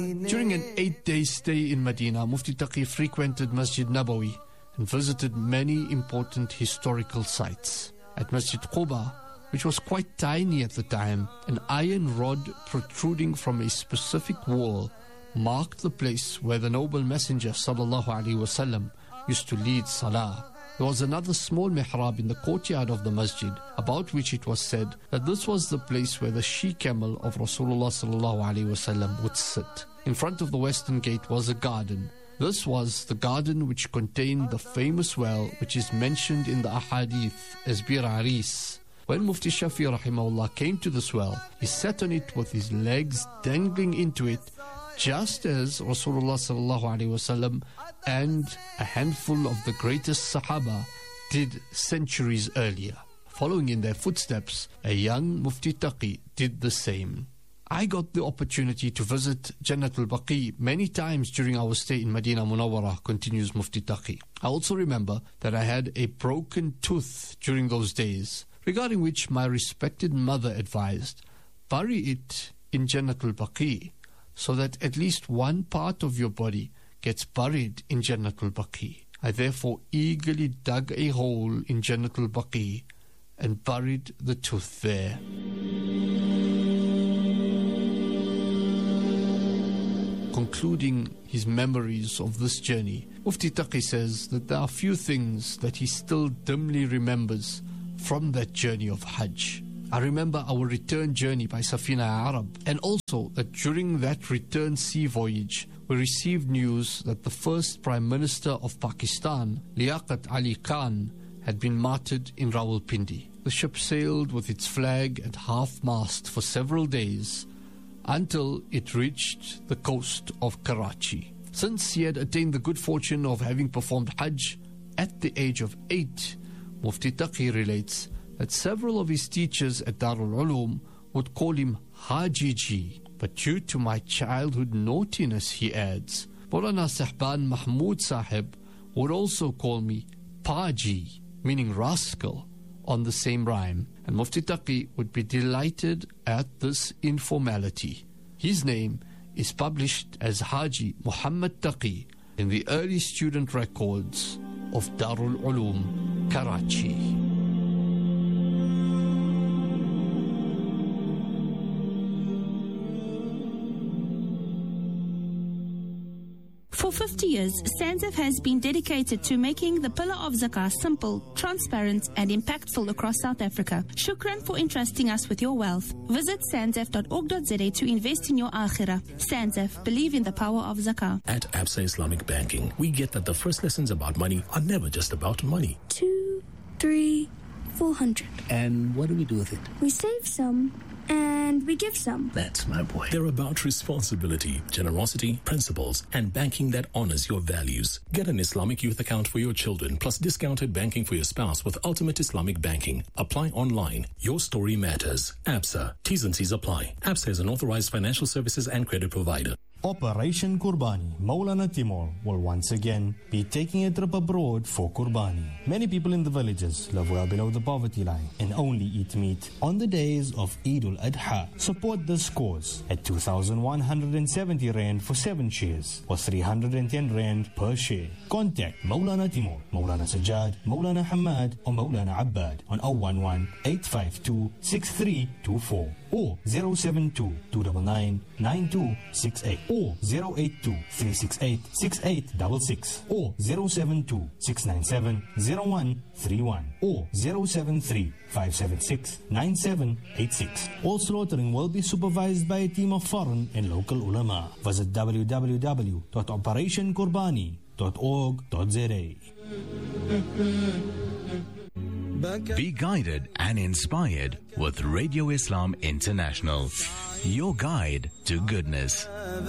During an 8-day stay in Medina, Mufti Taqi frequented Masjid Nabawi and visited many important historical sites. At Masjid Quba, which was quite tiny at the time, an iron rod protruding from a specific wall marked the place where the noble messenger sallallahu alaihi wasallam used to lead salah. There was another small mihrab in the courtyard of the masjid, about which it was said that this was the place where the she-camel of Rasulullah sallallahu alaihi wasallam would sit. In front of the western gate was a garden. This was the garden which contained the famous well which is mentioned in the ahadith as Bir Aris. When Mufti Shafi rahimahullah came to this well, he sat on it with his legs dangling into it, just as Rasulullah sallallahu alaihi wasallam and a handful of the greatest Sahaba did centuries earlier. Following in their footsteps, a young Mufti Taqi did the same. I got the opportunity to visit Jannatul Baqi many times during our stay in Medina Munawwarah, continues Mufti Taqi. I also remember that I had a broken tooth during those days, regarding which my respected mother advised, bury it in Jannatul Baqi, so that at least one part of your body gets buried in Jannatul Baqi. I therefore eagerly dug a hole in Jannatul Baqi and buried the tooth there. Concluding his memories of this journey, Mufti Taqi says that there are few things that he still dimly remembers from that journey of Hajj. I remember our return journey by Safina Arab, and also that during that return sea voyage, we received news that the first Prime Minister of Pakistan, Liaqat Ali Khan, had been martyred in Rawalpindi. The ship sailed with its flag at half-mast for several days until it reached the coast of Karachi. Since he had attained the good fortune of having performed Hajj at the age of 8, Mufti Taqi relates that several of his teachers at Darul Uloom would call him Hajiji, but due to my childhood naughtiness, he adds, Maulana Sahban Mahmud Sahib would also call me Paji, meaning rascal, on the same rhyme, and Mufti Taqi would be delighted at this informality. His name is published as Haji Muhammad Taqi in the early student records of Darul Uloom, Karachi. For 50 years, SANZF has been dedicated to making the pillar of zakah simple, transparent and impactful across South Africa. Shukran for entrusting us with your wealth. Visit sanzf.org.za to invest in your akhirah. SANZF, believe in the power of zakah. At Absa Islamic Banking, we get that the first lessons about money are never just about money. 2, 3, 400. And what do we do with it? We save some and we give some. That's my boy. They're about responsibility, generosity, principles, and banking that honors your values. Get an Islamic youth account for your children, plus discounted banking for your spouse with Ultimate Islamic Banking. Apply online. Your story matters. ABSA. T's and C's apply. ABSA is an authorized financial services and credit provider. Operation Qurbani, Maulana Timur will once again be taking a trip abroad for Qurbani. Many people in the villages live well below the poverty line and only eat meat on the days of Eid al-Adha. Support this cause at 2,170 Rand for 7 shares or 310 Rand per share. Contact Maulana Timur, Maulana Sajjad, Maulana Hamad or Maulana Abbad on 011-852-6324 or 072-299-9268 or 082-368-6866 or 072-697-0131 or 073-576-9786. All slaughtering will be supervised by a team of foreign and local ulama. Visit www.operationqurbani.org.za. Be guided and inspired with Radio Islam International, your guide to goodness.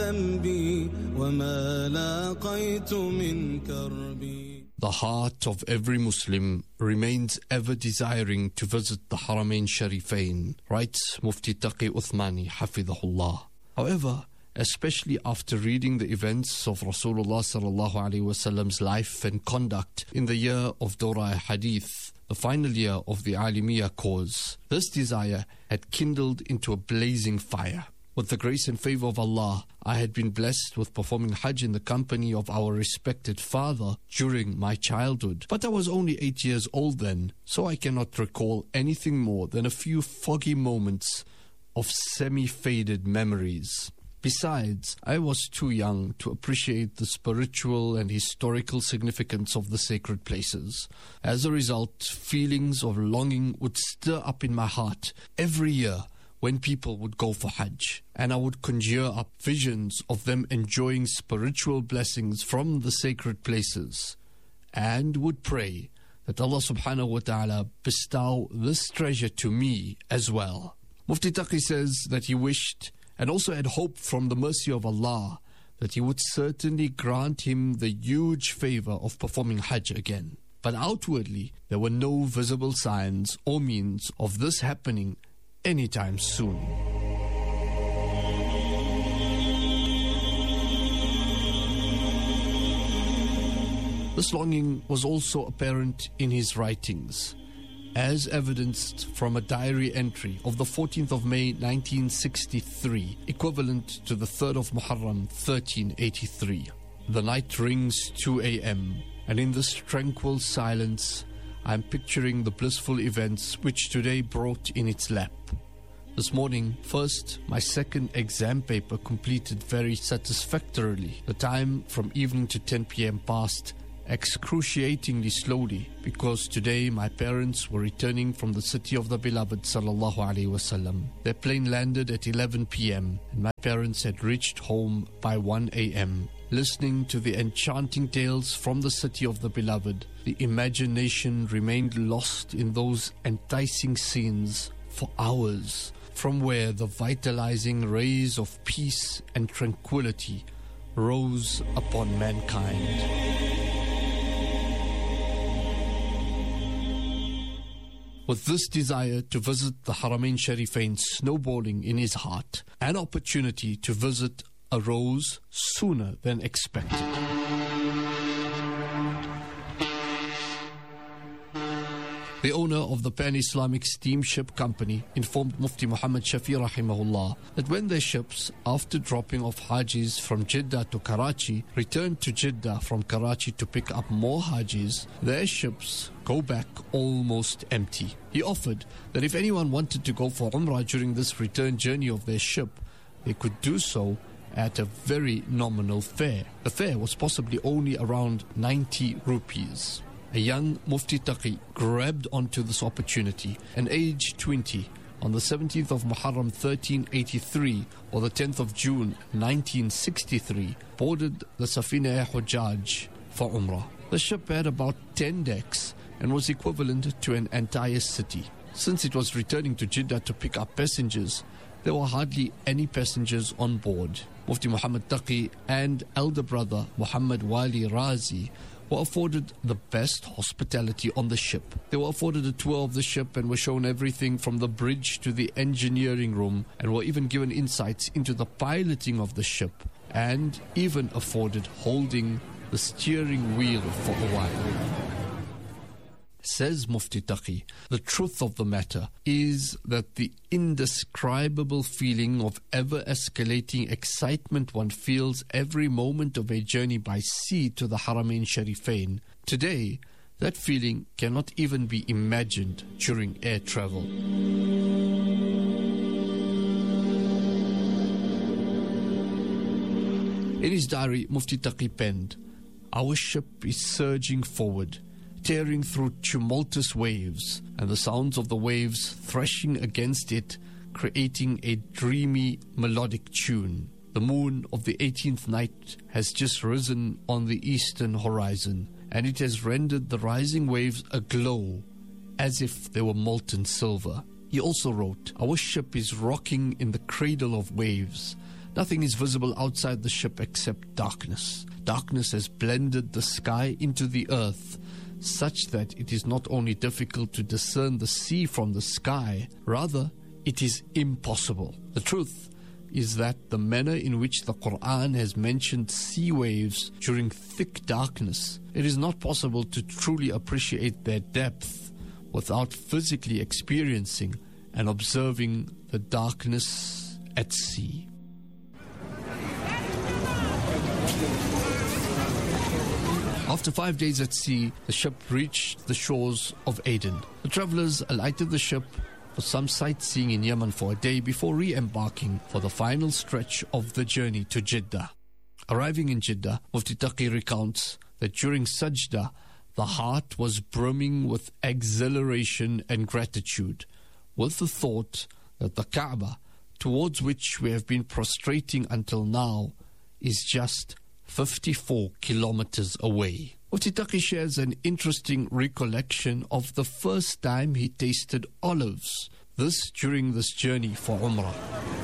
The heart of every Muslim remains ever desiring to visit the Haramain Sharifain, writes Mufti Taqi Uthmani, Hafidhahullah. However, especially after reading the events of Rasulullah sallallahu alaihi wasallam's life and conduct in the year of Dora Hadith, the final year of the Alimiya cause, this desire had kindled into a blazing fire. With the grace and favor of Allah, I had been blessed with performing Hajj in the company of our respected father during my childhood. But I was only 8 years old then, so I cannot recall anything more than a few foggy moments of semi-faded memories. Besides, I was too young to appreciate the spiritual and historical significance of the sacred places. As a result, feelings of longing would stir up in my heart every year when people would go for Hajj, and I would conjure up visions of them enjoying spiritual blessings from the sacred places, and would pray that Allah subhanahu wa ta'ala bestow this treasure to me as well. Mufti Taqi says that he wished and also had hope from the mercy of Allah that He would certainly grant him the huge favor of performing Hajj again. But outwardly, there were no visible signs or means of this happening anytime soon. This longing was also apparent in his writings, as evidenced from a diary entry of the 14th of May 1963, equivalent to the 3rd of Muharram 1383. The night rings 2 a.m., and in this tranquil silence, I am picturing the blissful events which today brought in its lap. This morning, first, my second exam paper completed very satisfactorily. The time from evening to 10 p.m. passed excruciatingly slowly, because today my parents were returning from the city of the beloved sallallahu alaihi wasallam. Their plane landed at 11 p.m. and my parents had reached home by 1 a.m. Listening to the enchanting tales from the city of the beloved, the imagination remained lost in those enticing scenes for hours, from where the vitalizing rays of peace and tranquility rose upon mankind. With this desire to visit the Haramain Sharifain snowballing in his heart, an opportunity to visit arose sooner than expected. The owner of the Pan-Islamic Steamship Company informed Mufti Muhammad Shafi rahimahullah that when their ships, after dropping off Hajis from Jeddah to Karachi, returned to Jeddah from Karachi to pick up more Hajis, their ships go back almost empty. He offered that if anyone wanted to go for Umrah during this return journey of their ship, they could do so at a very nominal fare. The fare was possibly only around 90 rupees. A young Mufti Taqi grabbed onto this opportunity and aged 20 on the 17th of Muharram 1383 or the 10th of June 1963 boarded the Safina Hujjaj for Umrah. The ship had about 10 decks and was equivalent to an entire city. Since it was returning to Jeddah to pick up passengers, there were hardly any passengers on board. Mufti Muhammad Taqi and elder brother Muhammad Wali Razi were afforded the best hospitality on the ship. They were afforded a tour of the ship and were shown everything from the bridge to the engineering room, and were even given insights into the piloting of the ship, and even afforded holding the steering wheel for a while. Says Mufti Taqi, the truth of the matter is that the indescribable feeling of ever-escalating excitement one feels every moment of a journey by sea to the Haramain Sharifain, today, that feeling cannot even be imagined during air travel. In his diary, Mufti Taqi penned, "Our ship is surging forward, tearing through tumultuous waves, and the sounds of the waves thrashing against it, creating a dreamy, melodic tune. The moon of the 18th night has just risen on the eastern horizon, and it has rendered the rising waves aglow, as if they were molten silver." He also wrote, "Our ship is rocking in the cradle of waves. Nothing is visible outside the ship except darkness. Darkness has blended the sky into the earth, such that it is not only difficult to discern the sea from the sky, rather, it is impossible. The truth is that the manner in which the Quran has mentioned sea waves during thick darkness, it is not possible to truly appreciate their depth without physically experiencing and observing the darkness at sea. After 5 days at sea, the ship reached the shores of Aden. The travelers alighted the ship for some sightseeing in Yemen for a day before re-embarking for the final stretch of the journey to Jeddah. Arriving in Jeddah, Mufti Taqi recounts that during Sajda, the heart was brimming with exhilaration and gratitude, with the thought that the Kaaba, towards which we have been prostrating until now, is just 54 kilometers away. Mufti Taqi shares an interesting recollection of the first time he tasted olives, this during this journey for Umrah.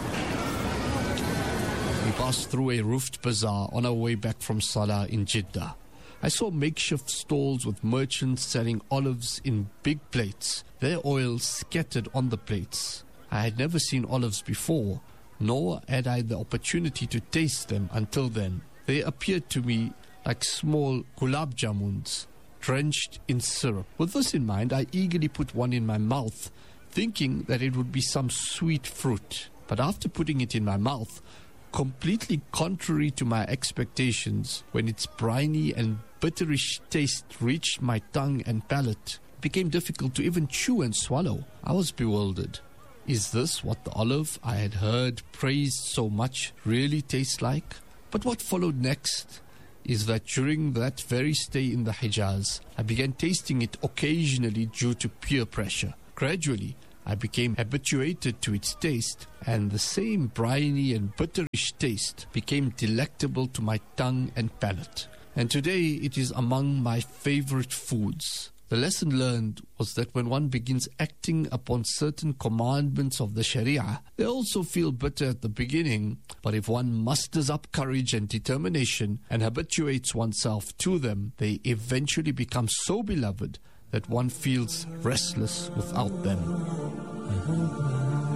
We passed through a roofed bazaar on our way back from Salah in Jeddah. I saw makeshift stalls with merchants selling olives in big plates, their oil scattered on the plates. I had never seen olives before, nor had I the opportunity to taste them until then. They appeared to me like small gulab jamuns, drenched in syrup. With this in mind, I eagerly put one in my mouth, thinking that it would be some sweet fruit. But after putting it in my mouth, completely contrary to my expectations, when its briny and bitterish taste reached my tongue and palate, it became difficult to even chew and swallow. I was bewildered. Is this what the olive I had heard praised so much really tastes like? But what followed next is that during that very stay in the Hijaz, I began tasting it occasionally due to peer pressure. Gradually, I became habituated to its taste, and the same briny and bitterish taste became delectable to my tongue and palate. And today it is among my favorite foods. The lesson learned was that when one begins acting upon certain commandments of the Sharia, they also feel bitter at the beginning, but if one musters up courage and determination and habituates oneself to them, they eventually become so beloved that one feels restless without them.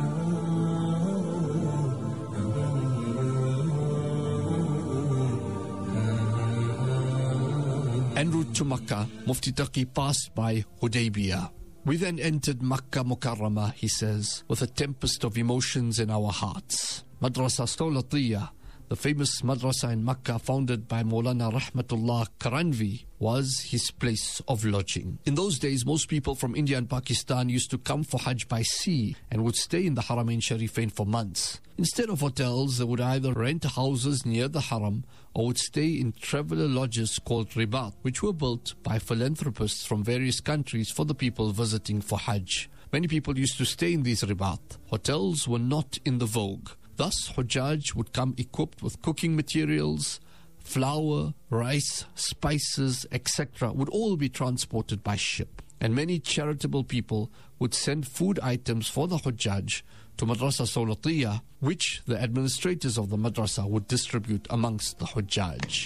En route to Makkah, Mufti Taqi passed by Hudaybiyah. We then entered Makkah Mukarramah, he says, with a tempest of emotions in our hearts. Madrasa Stawlatiyah, the famous madrasa in Makkah founded by Maulana Rahmatullah Karanvi, was his place of lodging. In those days, most people from India and Pakistan used to come for Hajj by sea and would stay in the Haramain Sharifain for months. Instead of hotels, they would either rent houses near the Haram or would stay in traveler lodges called ribat, which were built by philanthropists from various countries for the people visiting for Hajj. Many people used to stay in these ribat. Hotels were not in the vogue. Thus, Hujjaj would come equipped with cooking materials, flour, rice, spices, etc. would all be transported by ship. And many charitable people would send food items for the Hujjaj to Madrasa Stawlatiyah, which the administrators of the madrasa would distribute amongst the Hujjaj.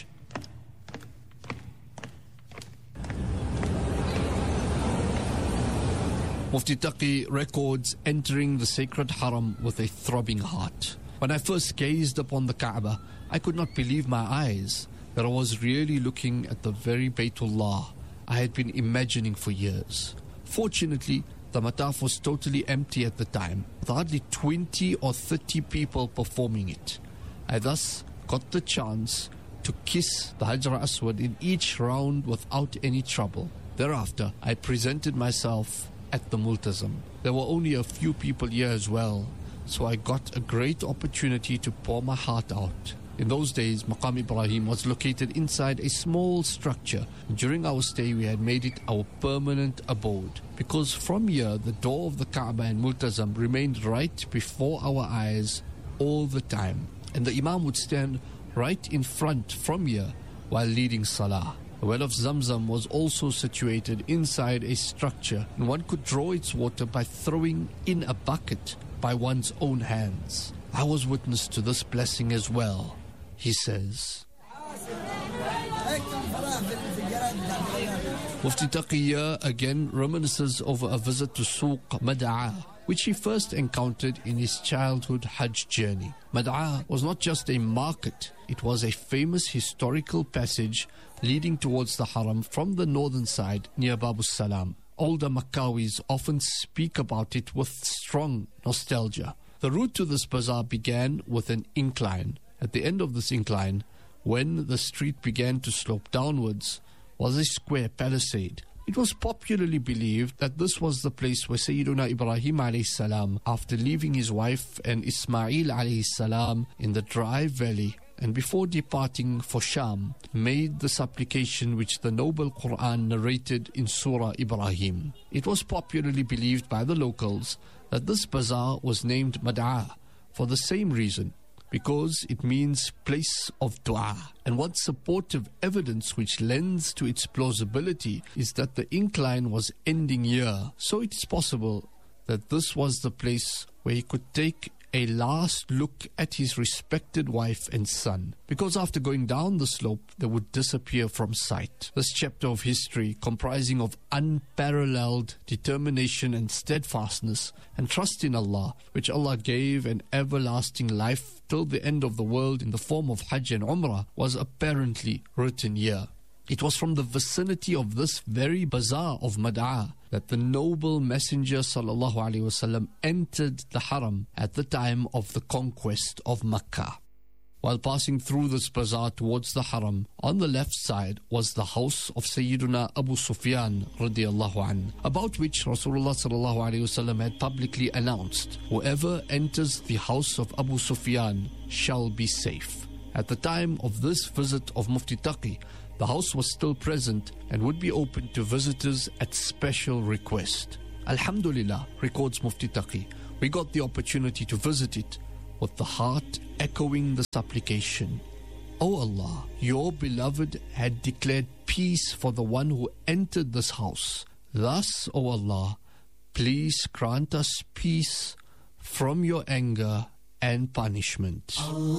Mufti Taqi records entering the sacred haram with a throbbing heart. When I first gazed upon the Kaaba, I could not believe my eyes, that I was really looking at the very Baytullah I had been imagining for years. Fortunately, the mataf was totally empty at the time, with hardly 20 or 30 people performing it. I thus got the chance to kiss the Hajar Aswad in each round without any trouble. Thereafter, I presented myself at the Multazam. There were only a few people here as well, so I got a great opportunity to pour my heart out. In those days, Maqam Ibrahim was located inside a small structure. During our stay, we had made it our permanent abode, because from here, the door of the Kaaba and Multazam remained right before our eyes all the time, and the Imam would stand right in front from here while leading Salah. The well of Zamzam was also situated inside a structure, and one could draw its water by throwing in a bucket by one's own hands. I was witness to this blessing as well, he says. Mufti Taqi again reminisces over a visit to Souq Mad'a, which he first encountered in his childhood Hajj journey. Mad'a was not just a market, it was a famous historical passage leading towards the Haram from the northern side near Babu Salam. Older Makkawis often speak about it with strong nostalgia. The route to this bazaar began with an incline. At the end of this incline, when the street began to slope downwards, was a square palisade. It was popularly believed that this was the place where Sayyiduna Ibrahim alayhi salam, after leaving his wife and Ismail alayhi salam in the dry valley, and before departing for Sham, made the supplication which the noble Quran narrated in Surah Ibrahim. It was popularly believed by the locals that this bazaar was named Mad'a for the same reason, because it means place of dua. And one supportive evidence which lends to its plausibility is that the incline was ending here. So it is possible that this was the place where he could take a last look at his respected wife and son, because after going down the slope they would disappear from sight. This chapter of history, comprising of unparalleled determination and steadfastness and trust in Allah, which Allah gave an everlasting life till the end of the world in the form of Hajj and Umrah, was apparently written here. It was from the vicinity of this very bazaar of Mad'a that the noble Messenger sallallahu alaihi wasallam entered the Haram at the time of the conquest of Makkah. While passing through this bazaar towards the Haram, on the left side was the house of Sayyiduna Abu Sufyan radiyallahu an, about which Rasulullah sallallahu alaihi wasallam had publicly announced, whoever enters the house of Abu Sufyan shall be safe. At the time of this visit of Mufti Taqi, the house was still present and would be open to visitors at special request. Alhamdulillah, records Mufti Taqi, we got the opportunity to visit it with the heart echoing the supplication. O Allah, your beloved had declared peace for the one who entered this house. Thus, O Allah, please grant us peace from your anger and punishment.